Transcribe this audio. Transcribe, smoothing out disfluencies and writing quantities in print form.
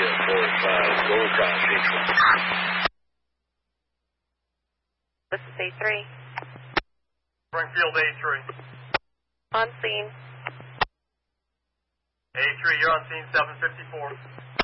45, go across H1. This is A3. Springfield A3. On scene. A3, you're on scene 754.